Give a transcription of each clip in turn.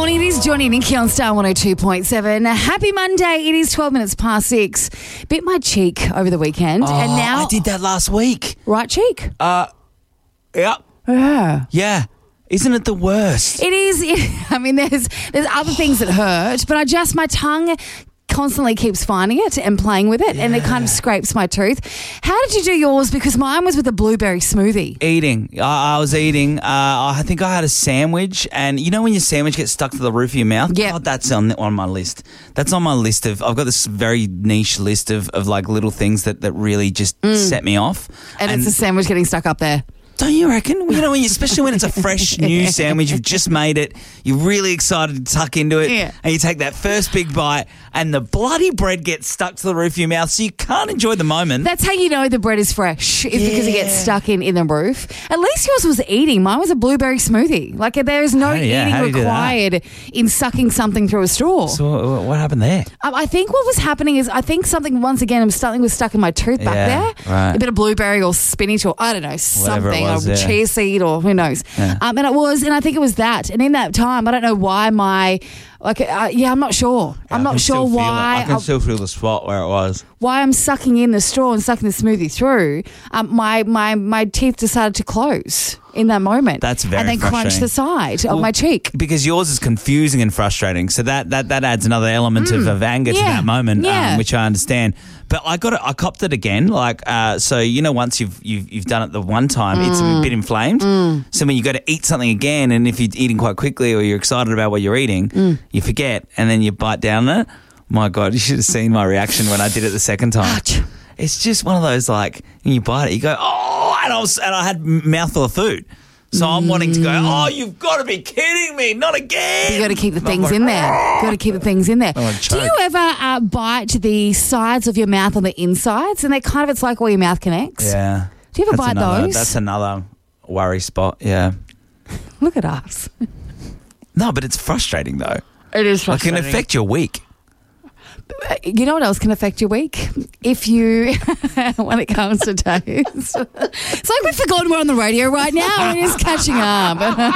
morning. It is Johnny and Nikki on Star 102.7. Happy Monday. It is 12 minutes past 6. Bit my cheek over the weekend. And now I did that last week. right cheek. Yeah. Yeah. Yeah. Isn't it the worst? It is. There's other things that hurt, but my tongue constantly keeps finding it and playing with it, and it kind of scrapes my tooth. How did you do yours? Because mine was with a blueberry smoothie. Eating. I was eating. I think I had a sandwich, and you know when your sandwich gets stuck to the roof of your mouth? Yeah. God, that's on my list. That's on my list of. I've got this very niche list of like little things that really just set me off. And it's a sandwich getting stuck up there. Don't you reckon? You know, especially when it's a fresh new sandwich, you've just made it, you're really excited to tuck into it, and you take that first big bite, and the bloody bread gets stuck to the roof of your mouth, so you can't enjoy the moment. That's how you know the bread is fresh, is because it gets stuck in the roof. At least yours was eating. Mine was a blueberry smoothie. Like, there's no eating required in sucking something through a straw. So what happened there? I think what was happening is something was stuck in my tooth back there. Right. A bit of blueberry or spinach or I don't know, something. Or chia seed or who knows. Yeah. And I think it was that. And in that time, I don't know why I'm not sure. I'm not sure why. I can still feel the spot where it was. Why I'm sucking in the straw and sucking the smoothie through. My teeth decided to close in that moment. That's very frustrating. And then crunch the side of my cheek. Because yours is confusing and frustrating. So that adds another element of anger to that moment, which I understand. But I copped it again. Like, so once you've done it the one time, it's a bit inflamed. So when you go to eat something again, and if you're eating quite quickly or you're excited about what you're eating, you forget, and then you bite down on it. My God, you should have seen my reaction when I did it the second time. Ouch. It's just one of those, like, when you bite it, you go, oh, and I had a mouthful of food. So I'm wanting to go, oh, you've got to be kidding me, not again. You got to keep the things in there. Got to keep the things in there. Do you ever bite the sides of your mouth on the insides? And it's like where your mouth connects? Yeah. Do you ever bite those? That's another worry spot, yeah. Look at us. No, but it's frustrating, though. It is frustrating. It can affect your week. You know what else can affect your week? If you, when it comes to taste. It's like we've forgotten we're on the radio right now. We're just catching up.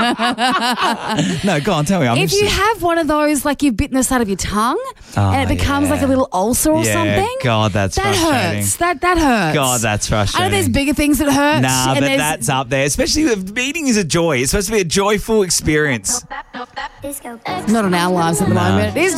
No, go on, tell me. If you have one of those, like you've bitten the side of your tongue and it becomes like a little ulcer or something. God, that's frustrating. Hurts. That hurts. God, that's frustrating. I know there's bigger ththings that hurt. Nah, but that's up there. Especially if eating is a joy. It's supposed to be a joyful experience. Not on our lives at the moment. It is